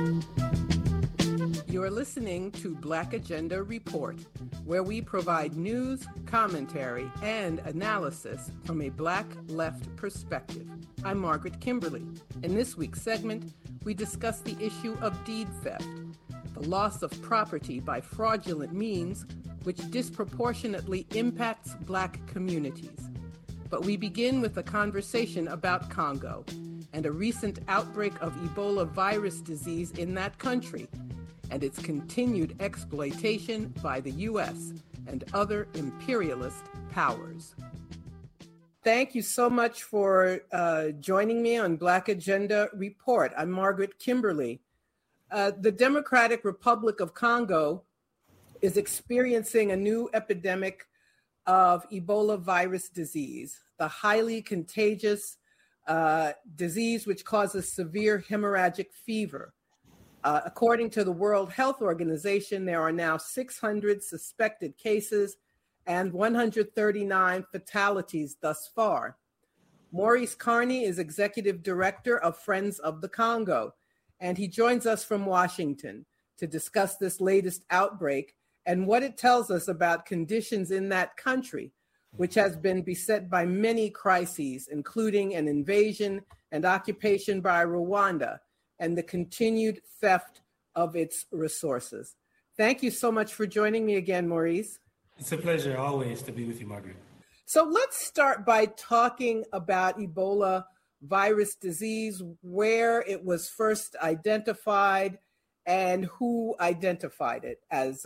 You're listening to Black Agenda Report, where we provide news, commentary, and analysis from a Black left perspective. I'm Margaret Kimberly. In this week's segment, we discuss the issue of deed theft, the loss of property by fraudulent means, which disproportionately impacts Black communities. But we begin with a conversation about Congo and a recent outbreak of Ebola virus disease in that country, and its continued exploitation by the U.S. and other imperialist powers. Thank you so much for joining me on Black Agenda Report. I'm Margaret Kimberly. The Democratic Republic of Congo is experiencing a new epidemic of Ebola virus disease, the highly contagious disease which causes severe hemorrhagic fever. According to the World Health Organization, there are now 600 suspected cases and 139 fatalities thus far. Maurice Carney is Executive Director of Friends of the Congo, and he joins us from Washington to discuss this latest outbreak and what it tells us about conditions in that country, which has been beset by many crises, including an invasion and occupation by Rwanda, and the continued theft of its resources. Thank you so much for joining me again, Maurice. It's a pleasure always to be with you, Margaret. So let's start by talking about Ebola virus disease, where it was first identified and who identified it as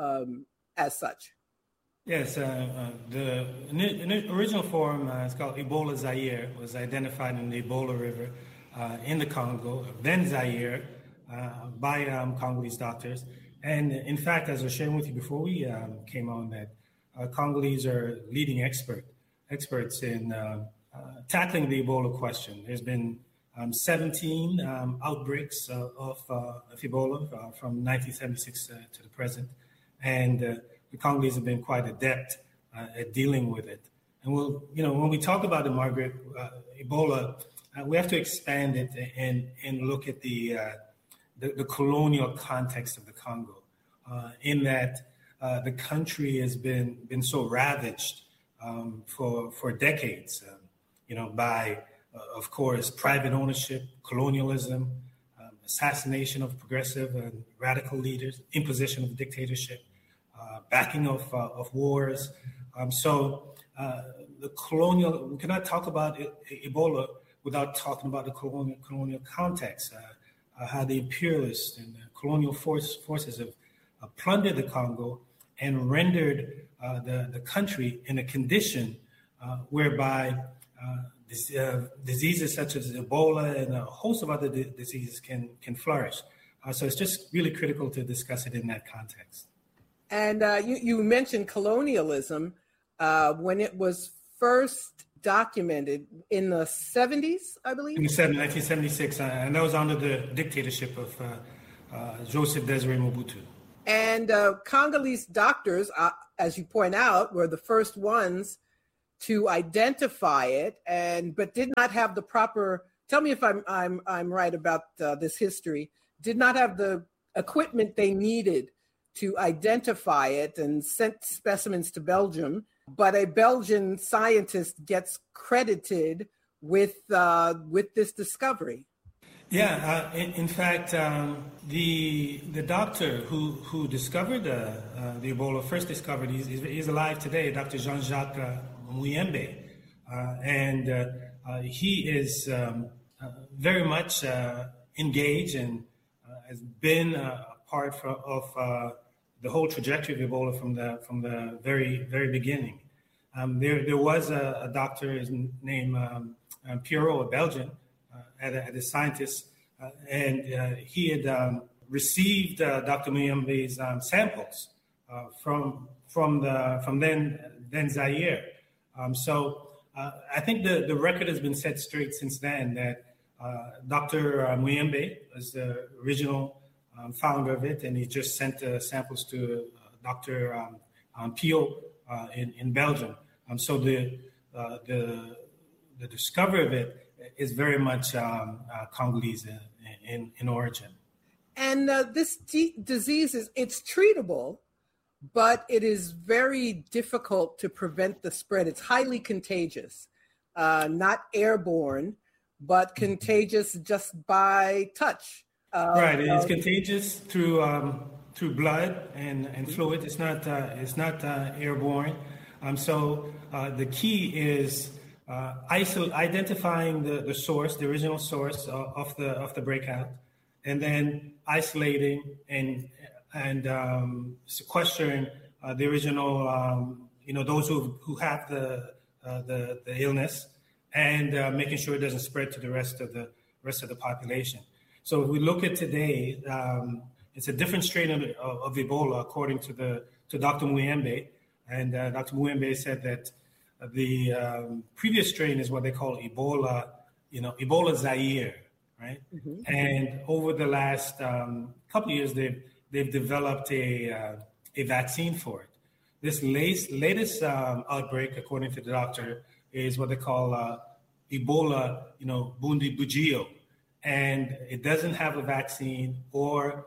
such. Yes, the original form is called Ebola Zaire, was identified in the Ebola River in the Congo, then Zaire, by Congolese doctors. And in fact, as I was sharing with you before we came on, that Congolese are leading experts in tackling the Ebola question. There's been 17 outbreaks of Ebola from 1976 to the present. And the Congolese have been quite adept at dealing with it. And when we talk about it, Margaret, Ebola, we have to expand it and look at the colonial context of the Congo, in that the country has been so ravaged for decades, by, of course, private ownership, colonialism, assassination of progressive and radical leaders, imposition of dictatorship, backing of wars. So the colonial, we cannot talk about Ebola without talking about the colonial context, how the imperialists and the colonial forces have plundered the Congo and rendered the country in a condition whereby diseases such as Ebola and a host of other diseases can flourish. So it's just really critical to discuss it in that context. And you mentioned colonialism when it was first documented in the 70s, I believe? In 1976, and that was under the dictatorship of Joseph Desiré Mobutu. And Congolese doctors, as you point out, were the first ones to identify it, but did not have the proper. Tell me if I'm right about this history. Did not have the equipment they needed to identify it, and sent specimens to Belgium. But a Belgian scientist gets credited with this discovery. Yeah, in fact, the doctor who discovered the Ebola, first discovered, he's alive today, Dr. Jean-Jacques Muyembe, and he is very much engaged and has been a part of the whole trajectory of Ebola from the very, very beginning. There was a doctor, his name Pierrot, a Belgian, at a scientist, and he had received Dr. Muyembe's samples from then Zaire. So I think the record has been set straight since then that Dr. Muyembe was the original founder of it, and he just sent samples to Dr. Pio in Belgium. So the discovery of it is very much Congolese in origin. And this disease it's treatable, but it is very difficult to prevent the spread. It's highly contagious, not airborne, but contagious just by touch. Right, it's contagious through blood and fluid. It's not airborne. So the key is identifying the source, the original source of the breakout, and then isolating and sequestering the original, those who have the illness, and making sure it doesn't spread to the rest of the population. So if we look at today, it's a different strain of Ebola, according to Dr. Muyembe, and Dr. Muyembe said that the previous strain is what they call Ebola, Ebola Zaire, right? Mm-hmm. And over the last couple of years, they've developed a vaccine for it. This latest outbreak, according to the doctor, is what they call Ebola, Bundi Bugio, and it doesn't have a vaccine or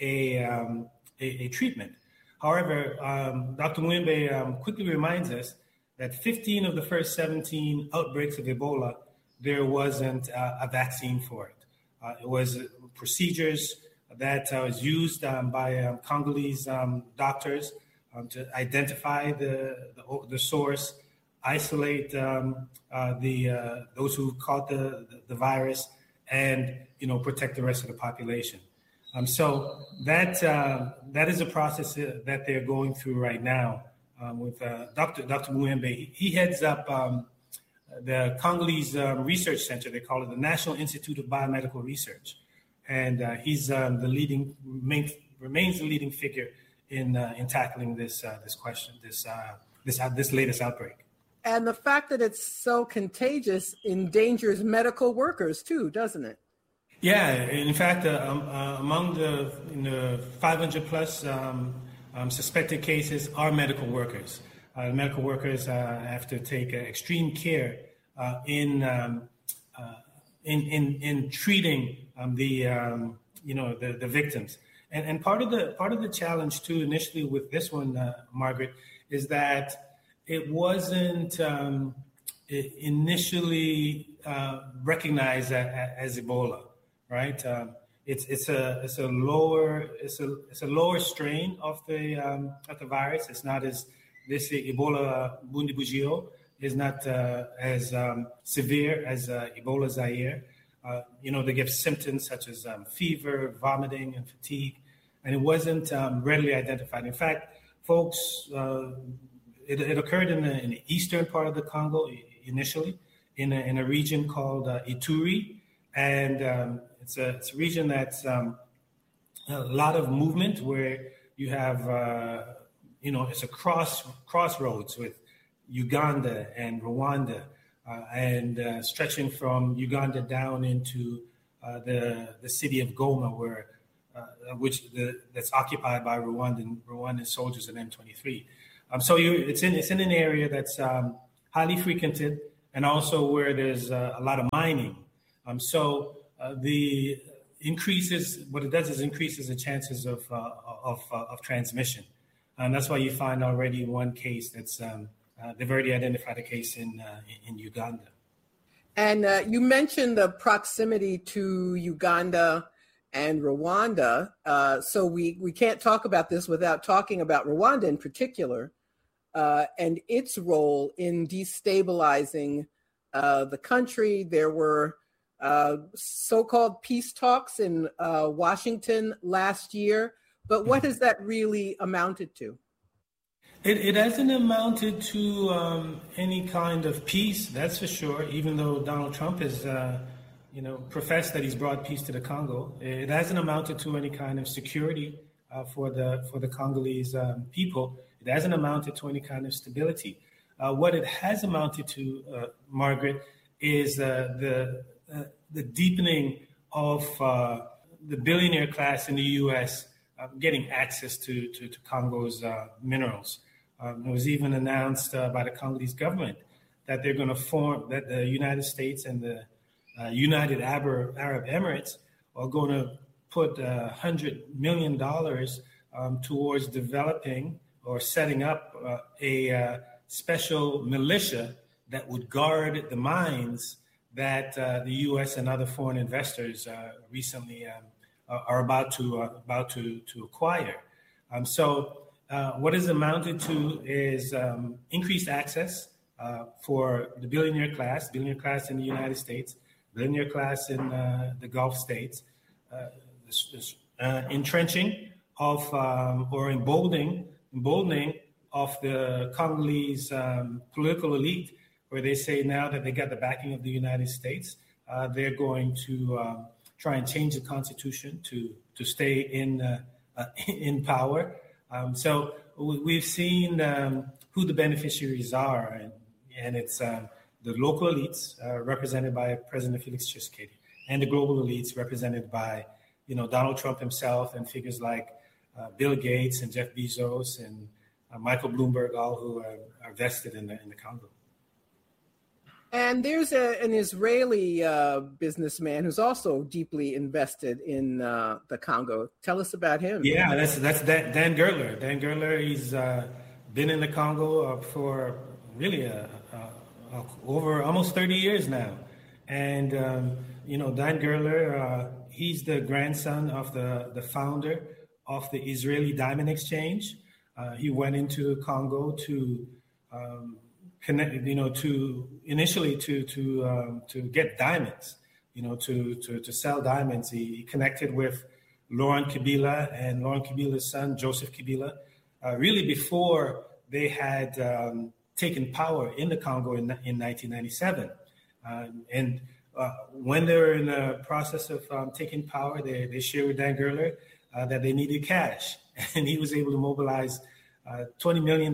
a treatment. However, Dr. Muyembe quickly reminds us that 15 of the first 17 outbreaks of Ebola, there wasn't a vaccine for it. It was procedures that was used by Congolese doctors to identify the source, isolate those who caught the virus, and protect the rest of the population. So that is a process that they're going through right now with Dr. Muyembe. He heads up the Congolese Research Center. They call it the National Institute of Biomedical Research, and he's remains the leading figure in tackling this question, this latest outbreak. And the fact that it's so contagious endangers medical workers too, doesn't it? Yeah, in fact, among the 500 plus suspected cases are medical workers. Medical workers have to take extreme care in treating the victims. And part of the challenge too initially with this one, Margaret, is that it wasn't initially recognized as Ebola. Right, it's a lower strain of the virus. It's not as this Ebola Bundi Bugio is not as severe as Ebola Zaire. They give symptoms such as fever, vomiting, and fatigue, and it wasn't readily identified. In fact, folks, it occurred in the eastern part of the Congo initially, in a region called Ituri, and it's a region that's a lot of movement where you have, it's a crossroads with Uganda and Rwanda, and stretching from Uganda down into the city of Goma, where that's occupied by Rwandan soldiers and M23. So it's in an area that's highly frequented, and also where there's a lot of mining. So the increases, what it does is increases the chances of transmission, and that's why you find already one case that's they've already identified a case in Uganda. And you mentioned the proximity to Uganda and Rwanda, so we can't talk about this without talking about Rwanda in particular, and its role in destabilizing the country. There were so-called peace talks in Washington last year, but what has that really amounted to? It hasn't amounted to any kind of peace, that's for sure, even though Donald Trump has professed that he's brought peace to the Congo. It hasn't amounted to any kind of security for the Congolese people. It hasn't amounted to any kind of stability. What it has amounted to, Margaret, is the deepening of the billionaire class in the U.S. Getting access to Congo's minerals. It was even announced by the Congolese government that they're going to form, that the United States and the United Arab Emirates are going to put $100 million towards developing or setting up a special militia that would guard the mines that the U.S. and other foreign investors recently are about to acquire. So what is amounted to is increased access for the billionaire class in the United States, billionaire class in the Gulf states, entrenching of or emboldening of the Congolese political elite, where they say now that they got the backing of the United States, they're going to try and change the constitution to stay in power. So we've seen who the beneficiaries are, and it's the local elites represented by President Felix Tshisekedi, and the global elites represented by Donald Trump himself and figures like Bill Gates and Jeff Bezos and Michael Bloomberg, all who are vested in the Congo. And there's an Israeli businessman who's also deeply invested in the Congo. Tell us about him. Yeah, that's Dan Gertler. Dan Gertler, he's been in the Congo for really over almost 30 years now. And, Dan Gertler, he's the grandson of the founder of the Israeli Diamond Exchange. He went into Congo to connect, to initially to get diamonds, to sell diamonds. He connected with Laurent Kabila and Laurent Kabila's son, Joseph Kabila, really before they had taken power in the Congo in 1997. And when they were in the process of taking power, they shared with Dan Gertler that they needed cash. And he was able to mobilize $20 million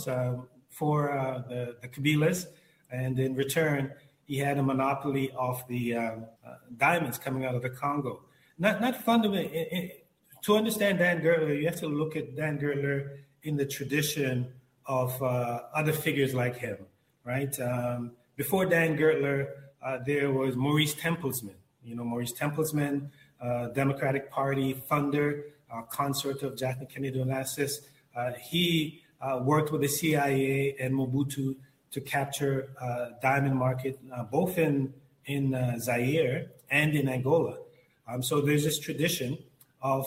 for the Kabilas. And in return, he had a monopoly of the diamonds coming out of the Congo. Not fundamentally. To understand Dan Gertler, you have to look at Dan Gertler in the tradition of other figures like him, right? Before Dan Gertler, there was Maurice Tempelsman. Maurice Tempelsman, Democratic Party funder, consort of Jacqueline Kennedy Onassis. He worked with the CIA and Mobutu to capture diamond market, both in Zaire and in Angola. So there's this tradition of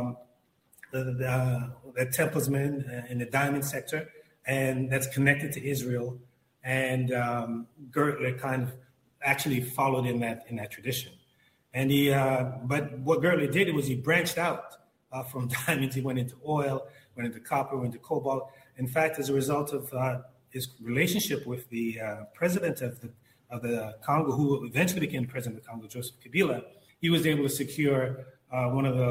the Tempelsman in the diamond sector, and that's connected to Israel. And Gertler kind of actually followed in that tradition. And but what Gertler did was he branched out from diamonds. He went into oil, went into copper, went into cobalt. In fact, as a result of his relationship with the president of the Congo, who eventually became the president of the Congo, Joseph Kabila, he was able to secure some of the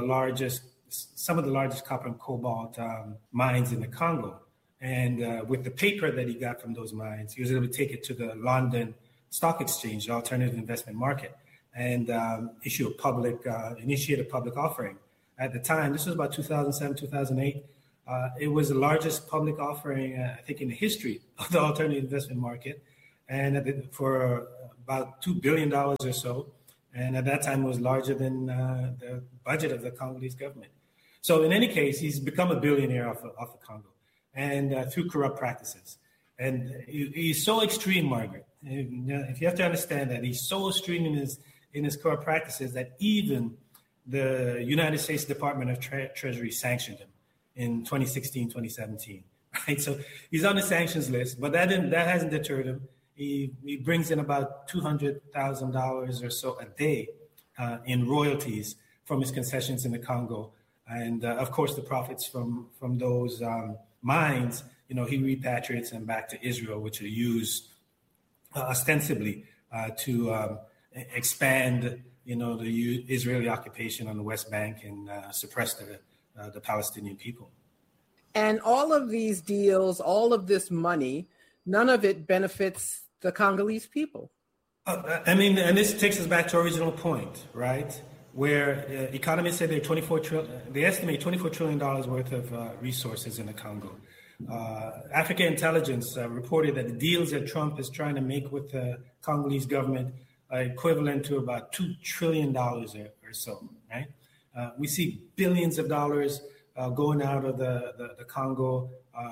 largest copper and cobalt mines in the Congo. And with the paper that he got from those mines, he was able to take it to the London Stock Exchange, the alternative investment market, and initiate a public offering. At the time, this was about 2007, 2008. It was the largest public offering, I think, in the history of the alternative investment market, and for about $2 billion or so. And at that time, it was larger than the budget of the Congolese government. So in any case, he's become a billionaire off the Congo, and through corrupt practices. And he's so extreme, Margaret. If you have to understand that, he's so extreme in his corrupt practices that even the United States Department of Treasury sanctioned him in 2016, 2017. Right? So he's on the sanctions list, but that hasn't deterred him. He brings in about $200,000 or so a day in royalties from his concessions in the Congo. And of course, the profits from those mines, he repatriates them back to Israel, which are used ostensibly to expand, the Israeli occupation on the West Bank and suppress the Palestinian people. And all of these deals, all of this money, none of it benefits the Congolese people. And this takes us back to our original point, right? Where economists say they estimate $24 trillion worth of resources in the Congo. Africa Intelligence reported that the deals that Trump is trying to make with the Congolese government are equivalent to about $2 trillion or so, right? We see billions of dollars going out of the Congo,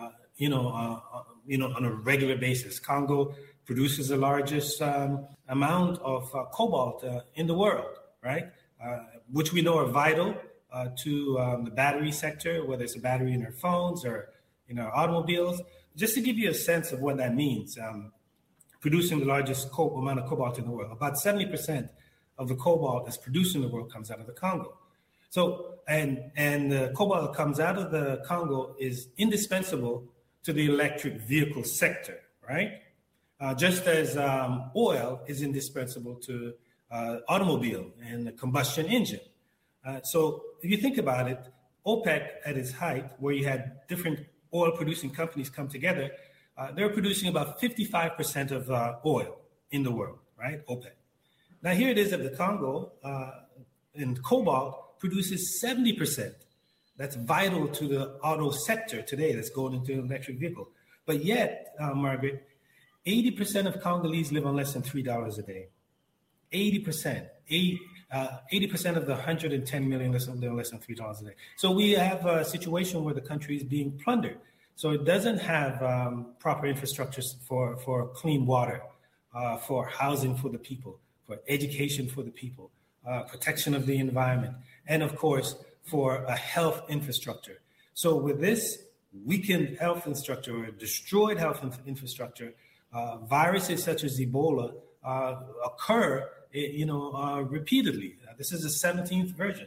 on a regular basis. Congo produces the largest amount of cobalt in the world, right? Which we know are vital to the battery sector, whether it's a battery in our phones or in our automobiles. Just to give you a sense of what that means, producing the largest amount of cobalt in the world. About 70% of the cobalt that's produced in the world comes out of the Congo. So, and the cobalt that comes out of the Congo is indispensable to the electric vehicle sector, right? Just as oil is indispensable to automobile and the combustion engine. So if you think about it, OPEC at its height, where you had different oil-producing companies come together, they were producing about 55% of oil in the world, right? OPEC. Now here it is that the Congo in cobalt produces 70%. That's vital to the auto sector today that's going into an electric vehicle. But yet, Margaret, 80% of Congolese live on less than $3 a day. 80%. 80% of the 110 million live on less than $3 a day. So we have a situation where the country is being plundered. So it doesn't have proper infrastructures for clean water, for housing for the people, for education for the people, protection of the environment, and of course, for a health infrastructure. So with this weakened health infrastructure or destroyed health infrastructure, viruses such as Ebola occur, repeatedly. This is the 17th version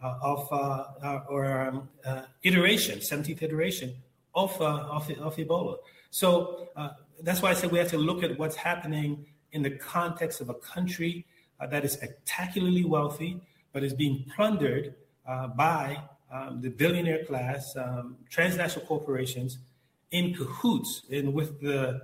iteration, 17th iteration of Ebola. So that's why I said we have to look at what's happening in the context of a country that is spectacularly wealthy, but is being plundered by the billionaire class, transnational corporations in cahoots and with the,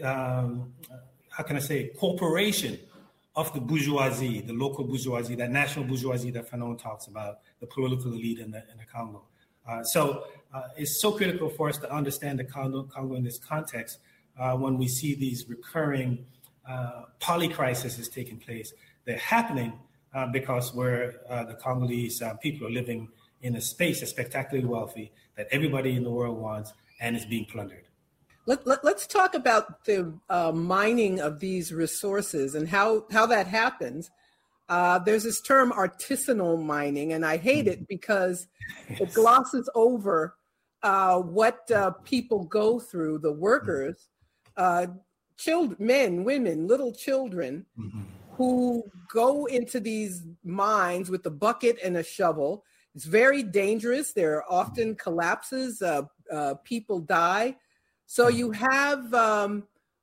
corporation of the bourgeoisie, the local bourgeoisie, that national bourgeoisie that Fanon talks about, the political elite in the Congo. So it's so critical for us to understand the Congo in this context when we see these recurring polycrises taking place. They're happening because the Congolese people are living in a space that's spectacularly wealthy, that everybody in the world wants, and is being plundered. Let's talk about the mining of these resources and how that happens. There's this term artisanal mining, and I hate it because it glosses over what people go through, the workers, children, men, women, little children, who go into these mines with a bucket and a shovel. It's very dangerous. There are often collapses. People die. So you have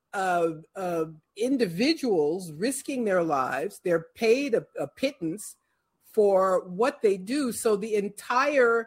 individuals risking their lives. They're paid a pittance for what they do. So the entire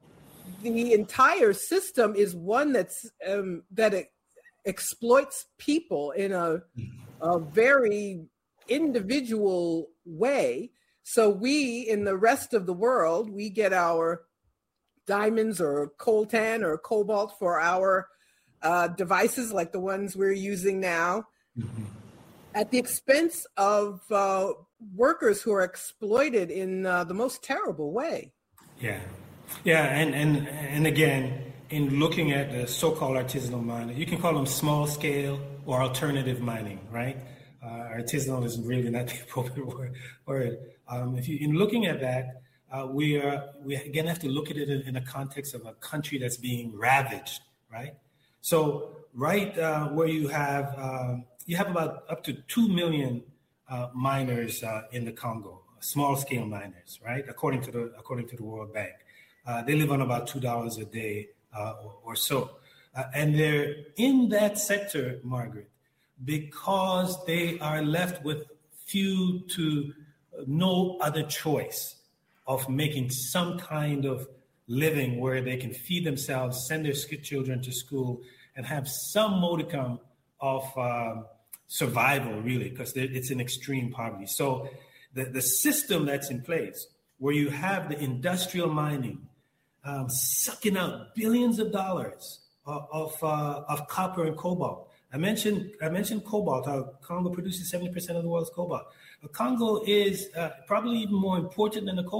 system is one that exploits people in a very individual way. So we, in the rest of the world, we get our diamonds or coltan or cobalt for our devices like the ones we're using now, at the expense of workers who are exploited in the most terrible way. Yeah, and again, in looking at the so-called artisanal mining, you can call them small scale or alternative mining, right? Artisanal is really not the appropriate word. In looking at that, we again have to look at it in the context of a country that's being ravaged, right? So where you have about up to 2 million miners in the Congo, small scale miners, right? According to the World Bank, they live on about $2 a day or so, and they're in that sector, Margaret, because they are left with few to no other choice of making some kind of living where they can feed themselves, send their children to school, and have some modicum of survival, really, because it's in extreme poverty. So the system that's in place, where you have the industrial mining sucking out billions of dollars of copper and cobalt. I mentioned cobalt. Congo produces 70% of the world's cobalt. Congo is probably even more important than the cobalt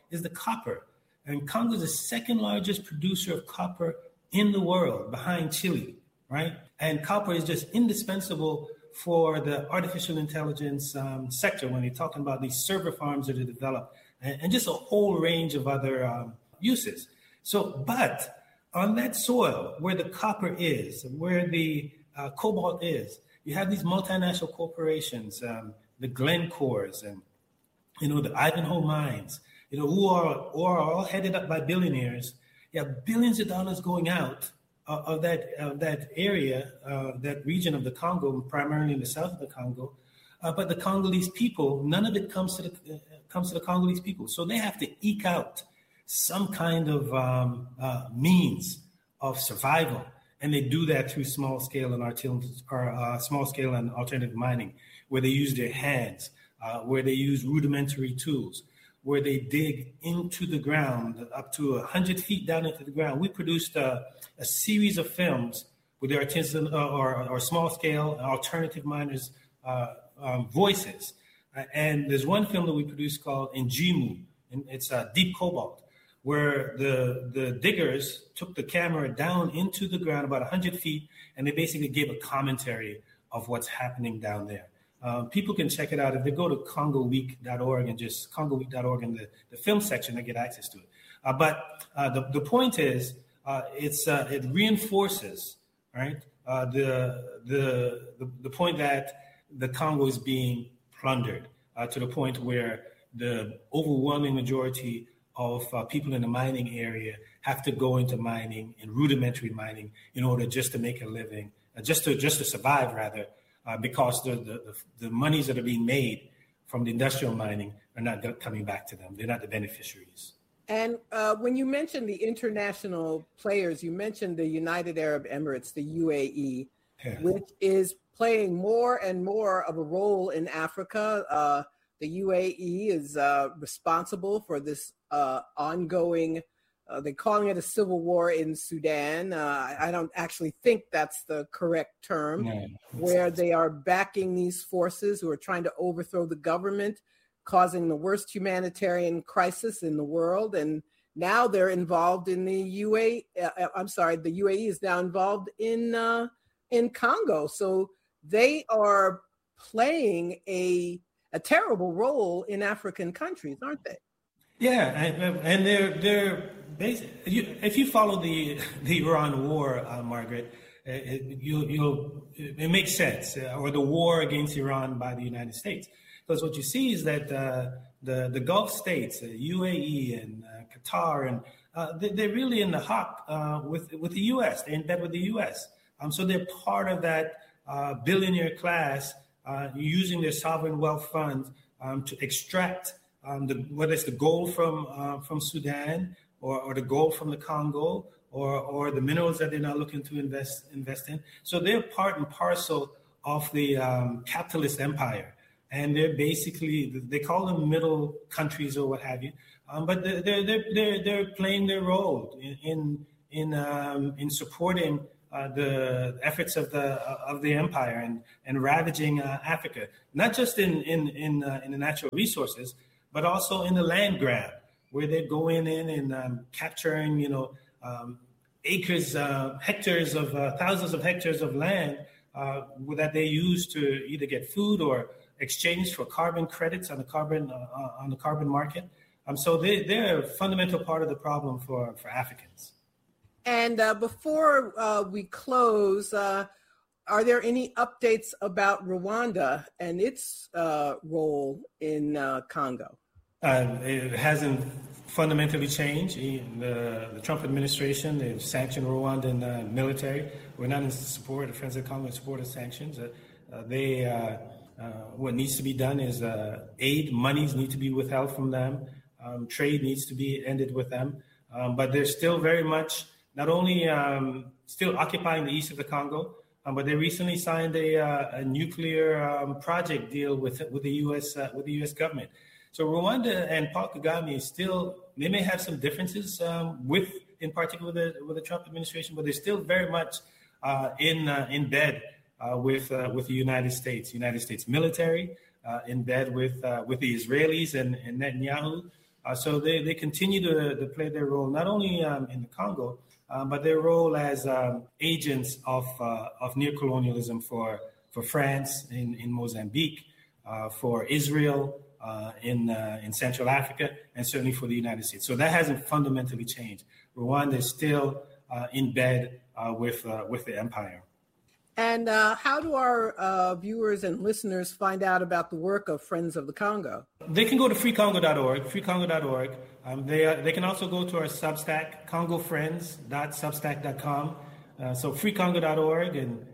is the copper. And Congo is the second largest producer of copper in the world, behind Chile, right? And copper is just indispensable for the artificial intelligence sector when you're talking about these server farms that are developed and just a whole range of other uses. So, but on that soil where the copper is, where the cobalt is, you have these multinational corporations, the Glencores and, the Ivanhoe mines, who are all headed up by billionaires. You have billions of dollars going out of that area, that region of the Congo, primarily in the south of the Congo. But the Congolese people, none of it comes to the Congolese people. So they have to eke out some kind of means of survival, and they do that through small scale and alternative mining, where they use their hands, where they use rudimentary tools, where they dig into the ground up to 100 feet down into the ground. We produced a series of films with the artisan or small scale alternative miners' voices. And there's one film that we produced called Njimu, and it's Deep Cobalt, where the diggers took the camera down into the ground about 100 feet, and they basically gave a commentary of what's happening down there. People can check it out if they go to congoweek.org and just congoweek.org in the film section, they get access to it. But the point is, it reinforces, right, the point that the Congo is being plundered to the point where the overwhelming majority of people in the mining area have to go into mining and rudimentary mining in order just to make a living, just to survive rather. Because the monies that are being made from the industrial mining are not coming back to them. They're not the beneficiaries. And when you mentioned the international players, you mentioned the United Arab Emirates, the UAE, which is playing more and more of a role in Africa. The UAE is responsible for this ongoing they're calling it a civil war in Sudan. I don't actually think that's the correct term, where they are backing these forces who are trying to overthrow the government, causing the worst humanitarian crisis in the world. And now they're involved in the UAE. The UAE is now involved in Congo. So they are playing a terrible role in African countries, aren't they? Yeah, and they're basically, if you follow the Iran war, Margaret, it makes sense, or the war against Iran by the United States, because what you see is that the Gulf states, UAE and Qatar, and they're really in the hock with the U.S. They're in bed with the U.S. So they're part of that billionaire class using their sovereign wealth funds to extract. Whether it's the gold from Sudan or the gold from the Congo or the minerals that they're now looking to invest in. So they're part and parcel of the capitalist empire. And they're basically, they call them middle countries or what have you. But they're playing their role in supporting the efforts of the empire and ravaging Africa, not just in the natural resources, but also in the land grab, where they're going in and capturing, acres, hectares of thousands of hectares of land that they use to either get food or exchange for carbon credits on the carbon market. So they're a fundamental part of the problem for Africans. And before we close, are there any updates about Rwanda and its role in Congo? It hasn't fundamentally changed. The Trump administration, they've sanctioned Rwandan military. We're not in support, the Friends of Congo in support of sanctions. What needs to be done is aid, monies need to be withheld from them. Trade needs to be ended with them. But they're still very much not only still occupying the east of the Congo, but they recently signed a nuclear project deal with the U.S. government. So Rwanda and Paul Kagame they may have some differences in particular with the Trump administration, but they're still very much in bed with the United States military, in bed with the Israelis and Netanyahu. So they continue to play their role, not only in the Congo, but their role as agents of neocolonialism for France in Mozambique, for Israel in Central Africa, and certainly for the United States. So that hasn't fundamentally changed. Rwanda is still in bed with the empire. And how do our viewers and listeners find out about the work of Friends of the Congo? They can go to freecongo.org, freecongo.org. They can also go to our Substack, congofriends.substack.com. So freecongo.org and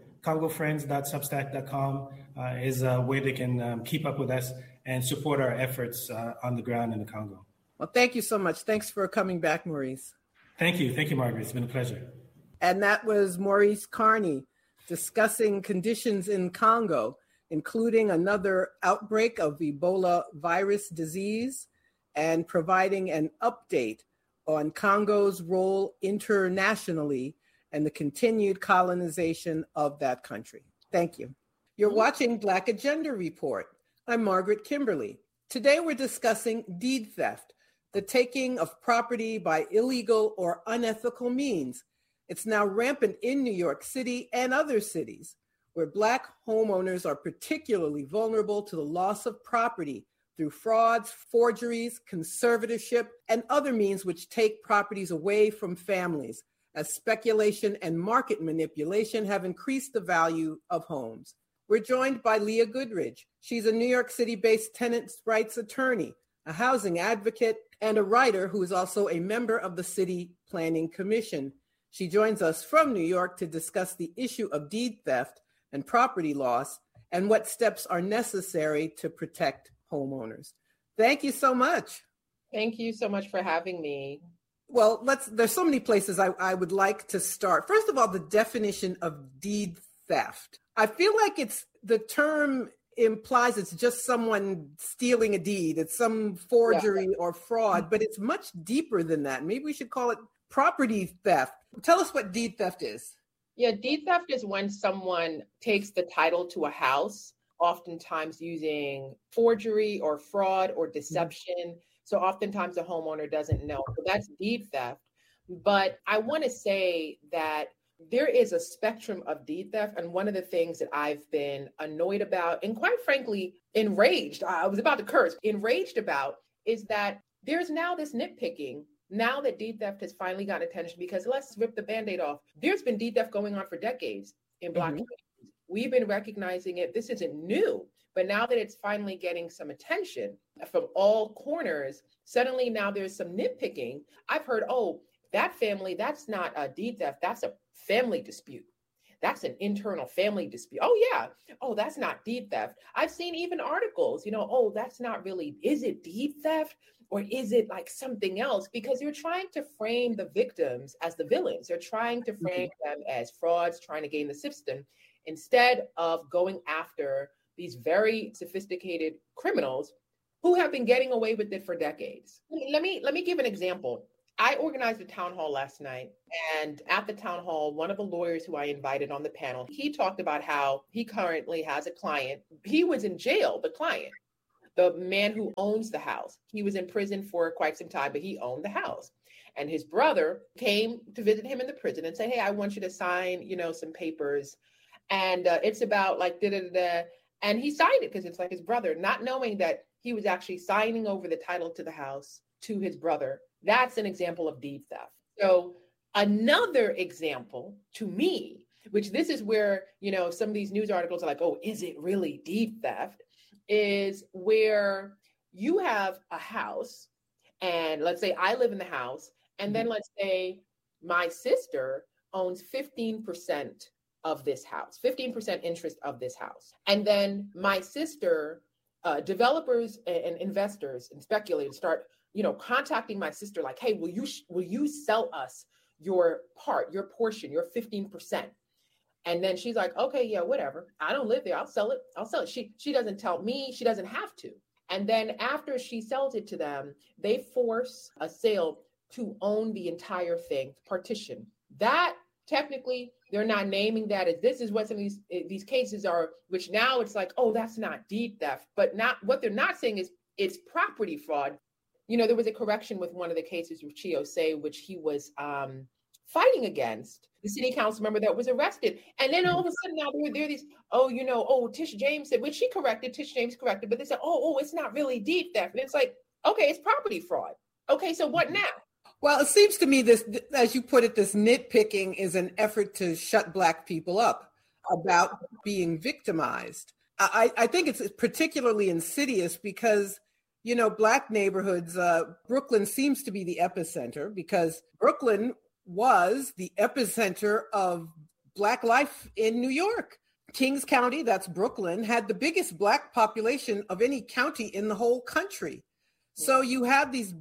congofriends.substack.com is a way they can keep up with us and support our efforts on the ground in the Congo. Well, thank you so much. Thanks for coming back, Maurice. Thank you. Thank you, Margaret. It's been a pleasure. And that was Maurice Carney discussing conditions in Congo, including another outbreak of Ebola virus disease, and providing an update on Congo's role internationally and the continued colonization of that country. Thank you. You're watching Black Agenda Report. I'm Margaret Kimberly. Today we're discussing deed theft, the taking of property by illegal or unethical means. It's now rampant in New York City and other cities, where Black homeowners are particularly vulnerable to the loss of property through frauds, forgeries, conservatorship, and other means which take properties away from families, as speculation and market manipulation have increased the value of homes. We're joined by Leah Goodridge. She's a New York City-based tenants' rights attorney, a housing advocate, and a writer who is also a member of the City Planning Commission. She joins us from New York to discuss the issue of deed theft and property loss and what steps are necessary to protect homeowners. Thank you so much. Thank you so much for having me. Well, there's so many places I would like to start. First of all, the definition of deed theft. I feel like the term implies it's just someone stealing a deed. It's some forgery or fraud, but it's much deeper than that. Maybe we should call it property theft. Tell us what deed theft is. Yeah, deed theft is when someone takes the title to a house, oftentimes using forgery or fraud or deception. So oftentimes the homeowner doesn't know. So that's deed theft. But I want to say that there is a spectrum of deed theft. And one of the things that I've been annoyed about, and quite frankly, enraged, I was about to curse, enraged about, is that there's now this nitpicking. Now that deed theft has finally gotten attention, because let's rip the Band-Aid off. There's been deed theft going on for decades in Black communities. We've been recognizing it. This isn't new, but now that it's finally getting some attention from all corners, suddenly now there's some nitpicking. I've heard, oh, that family, that's not a deed theft. That's a family dispute. That's an internal family dispute. Oh, yeah. Oh, that's not deed theft. I've seen even articles, oh, that's not really, is it deed theft? Or is it like something else? Because you're trying to frame the victims as the villains. You're trying to frame them as frauds, trying to gain the system, instead of going after these very sophisticated criminals who have been getting away with it for decades. Let me give an example. I organized a town hall last night, and at the town hall, one of the lawyers who I invited on the panel, he talked about how he currently has a client. He was in jail, the client. The man who owns the house. He was in prison for quite some time, but he owned the house. And his brother came to visit him in the prison and said, hey, I want you to sign, some papers. And it's about like da-da-da-da. And he signed it because it's like his brother, not knowing that he was actually signing over the title to the house to his brother. That's an example of deed theft. So another example to me, which this is where, some of these news articles are like, oh, is it really deed theft? Is where you have a house, and let's say I live in the house, and then let's say my sister owns 15% of this house, 15% interest of this house. And then my sister, developers and investors and speculators start, contacting my sister like, hey, will you sell us your part, your portion, your 15%? And then she's like, okay, yeah, whatever. I don't live there. I'll sell it. She doesn't tell me. She doesn't have to. And then after she sells it to them, they force a sale to own the entire thing, partition. That technically, they're not naming that as this is what some of these cases are, which now it's like, oh, that's not deed theft. But not what they're not saying is it's property fraud. there was a correction with one of the cases with Chiosei, which he was fighting against the city council member that was arrested. And then all of a sudden now there are these, Tish James said, which Tish James corrected, but they said, it's not really deep theft. And it's like, okay, it's property fraud. Okay, so what now? Well, it seems to me this, as you put it, this nitpicking is an effort to shut Black people up about being victimized. I think it's particularly insidious because, Black neighborhoods, Brooklyn seems to be the epicenter because Brooklyn was the epicenter of Black life in New York. Kings County, that's Brooklyn, had the biggest Black population of any county in the whole country. So you have these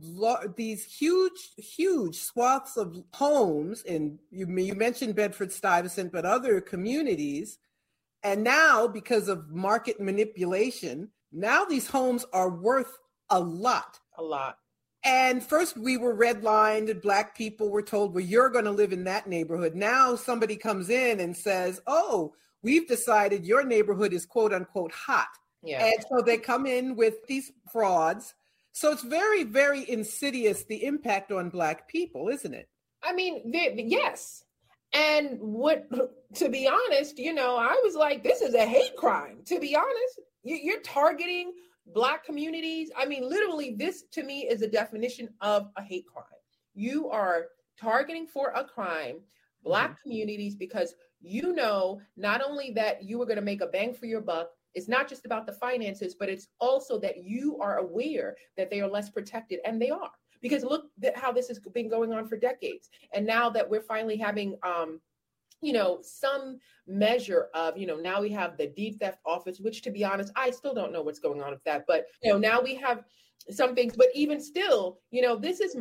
huge swaths of homes, and you mentioned Bedford-Stuyvesant, but other communities. And now, because of market manipulation, now these homes are worth a lot. A lot. And first we were redlined and Black people were told, well, you're going to live in that neighborhood. Now somebody comes in and says, oh, we've decided your neighborhood is quote unquote hot. Yeah. And so they come in with these frauds. So it's very, very insidious, the impact on Black people, isn't it? I mean, yes. And to be honest, I was like, this is a hate crime. To be honest, you're targeting Black communities. I mean, literally, this to me is a definition of a hate crime. You are targeting for a crime Black communities because not only that you are going to make a bang for your buck. It's not just about the finances, but it's also that you are aware that they are less protected, and they are. Because look at how this has been going on for decades. And now that we're finally having, some measure of, now we have the deed theft office, which to be honest, I still don't know what's going on with that. But, now we have some things, but even still, this is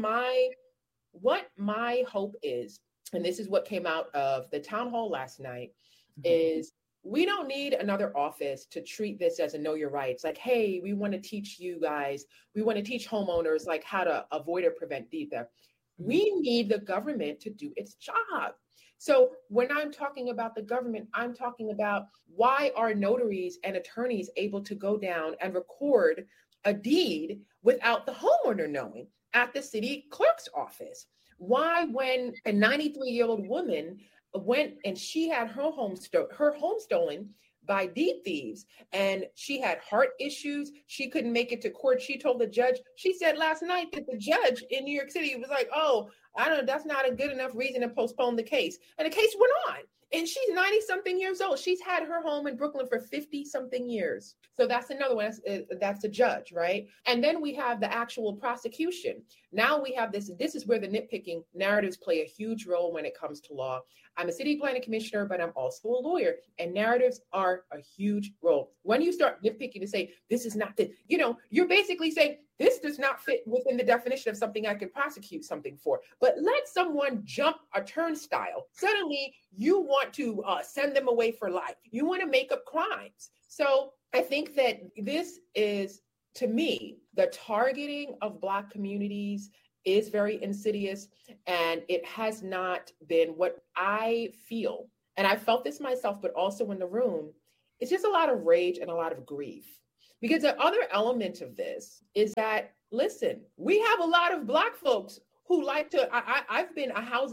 what my hope is. And this is what came out of the town hall last night is we don't need another office to treat this as a know your rights. Like, hey, we want to teach you guys, we want to teach homeowners like how to avoid or prevent deed theft. We need the government to do its job. So when I'm talking about the government, I'm talking about why are notaries and attorneys able to go down and record a deed without the homeowner knowing at the city clerk's office? Why, when a 93-year-old woman went and she had her home stolen by deed thieves, and she had heart issues, she couldn't make it to court. She told the judge, she said last night that the judge in New York City was like, oh, I don't know, that's not a good enough reason to postpone the case. And the case went on. And she's 90 something years old. She's had her home in Brooklyn for 50 something years. So that's another one. That's a judge, right? And then we have the actual prosecution. Now we have this is where the nitpicking narratives play a huge role when it comes to law. I'm a city planning commissioner, but I'm also a lawyer, and narratives are a huge role. When you start nitpicking to say, this is not the, you're basically saying, this does not fit within the definition of something I can prosecute something for. But let someone jump a turnstile. Suddenly, you want to send them away for life. You want to make up crimes. So I think that this is, to me, the targeting of Black communities is very insidious, and it has not been what I feel. And I felt this myself, but also in the room, it's just a lot of rage and a lot of grief. Because the other element of this is that, listen, we have a lot of Black folks who like to, I've been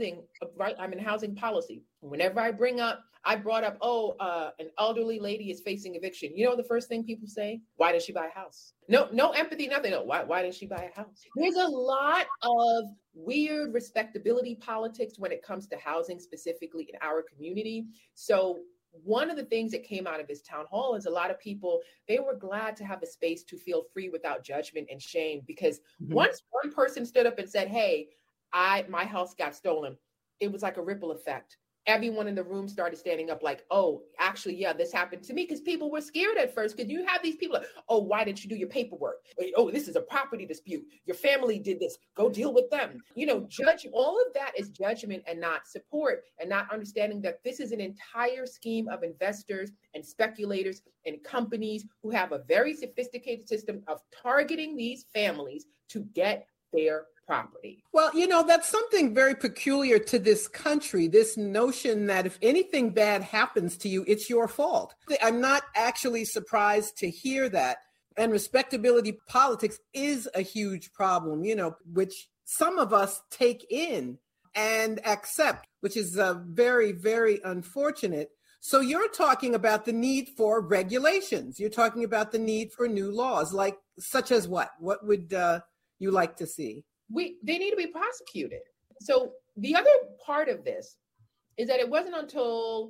I'm in housing policy. Whenever I brought up, an elderly lady is facing eviction. You know the first thing people say? Why did she buy a house? No empathy, nothing. No, why did she buy a house? There's a lot of weird respectability politics when it comes to housing, specifically in our community. So one of the things that came out of this town hall is a lot of people, they were glad to have a space to feel free without judgment and shame, because once one person stood up and said, hey, my house got stolen, it was like a ripple effect. Everyone in the room started standing up like, oh, actually, yeah, this happened to me, because people were scared at first, because you have these people like, oh, why didn't you do your paperwork? Oh, this is a property dispute. Your family did this. Go deal with them. Judge, all of that is judgment and not support, and not understanding that this is an entire scheme of investors and speculators and companies who have a very sophisticated system of targeting these families to get their property. Well, that's something very peculiar to this country, this notion that if anything bad happens to you, it's your fault. I'm not actually surprised to hear that. And respectability politics is a huge problem, which some of us take in and accept, which is very, very unfortunate. So you're talking about the need for regulations. You're talking about the need for new laws, like such as what? What would you like to see? They need to be prosecuted. So the other part of this is that it wasn't until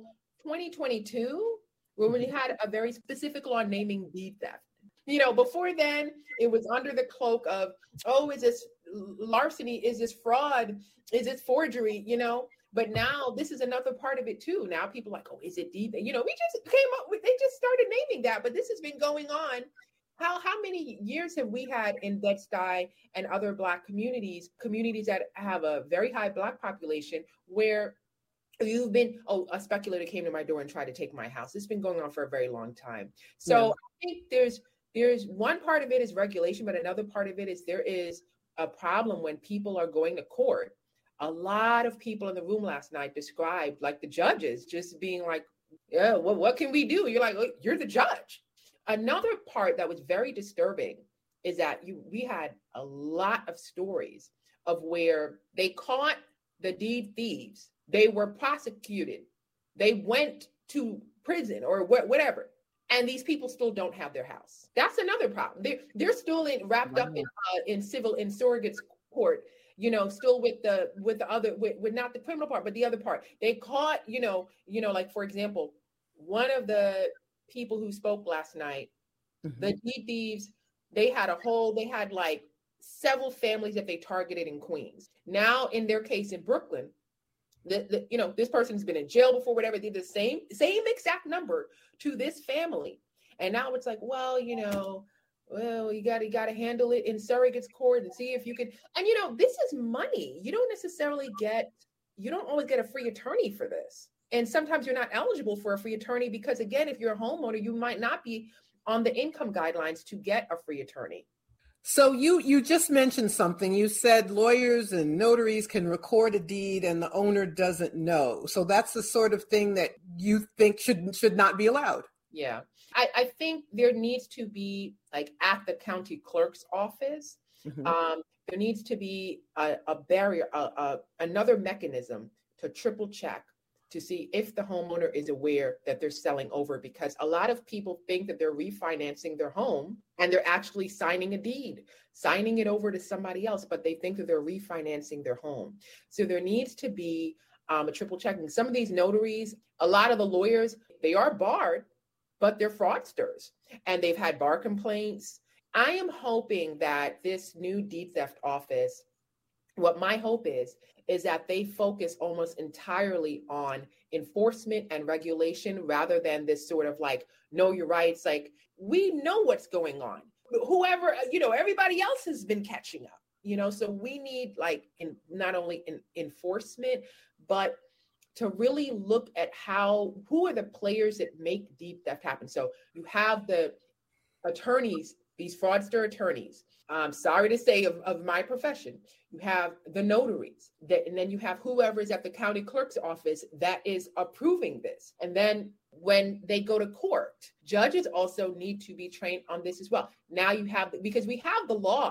2022 where we had a very specific law naming deed theft. Before then, it was under the cloak of, is this larceny? Is this fraud? Is this forgery? But now this is another part of it too. Now people are like, is it deed? We just came up with, they just started naming that, but this has been going on. How many years have we had in Bed-Stuy and other Black communities that have a very high Black population, where you've been, a speculator came to my door and tried to take my house. It's been going on for a very long time. So I think there's one part of it is regulation, but another part of it is there is a problem when people are going to court. A lot of people in the room last night described, like, the judges just being like, yeah, well, what can we do? You're like, you're the judge. Another part that was very disturbing is that we had a lot of stories of where they caught the deed thieves. They were prosecuted. They went to prison or whatever. And these people still don't have their house. That's another problem. They're still wrapped up in surrogates court, still with the other, with not the criminal part, but the other part. They caught, like, for example, one of the people who spoke last night, the deed thieves, they had like several families that they targeted in Queens. Now, in their case in Brooklyn, this person's been in jail before, whatever, did the same exact number to this family. And now it's like, well, you got to handle it in surrogates court and see if you can. And, this is money. You don't always get a free attorney for this. And sometimes you're not eligible for a free attorney because, again, if you're a homeowner, you might not be on the income guidelines to get a free attorney. So you just mentioned something. You said lawyers and notaries can record a deed and the owner doesn't know. So that's the sort of thing that you think should not be allowed. Yeah. I think there needs to be, like, at the county clerk's office, there needs to be a barrier, another mechanism to triple check to see if the homeowner is aware that they're selling over, because a lot of people think that they're refinancing their home and they're actually signing a deed, signing it over to somebody else, but they think that they're refinancing their home. So there needs to be a triple checking. Some of these notaries, a lot of the lawyers, they are barred, but they're fraudsters and they've had bar complaints. I am hoping that this new deed theft office, what my hope is that they focus almost entirely on enforcement and regulation rather than this sort of like, know your rights. Like, we know what's going on. Whoever, everybody else has been catching up, so we need, like, not only enforcement, but to really look at who are the players that make deed theft happen. So you have the attorneys, these fraudster attorneys. I'm sorry to say of my profession, you have the notaries, and then you have whoever's at the county clerk's office that is approving this. And then when they go to court, judges also need to be trained on this as well. Now because we have the law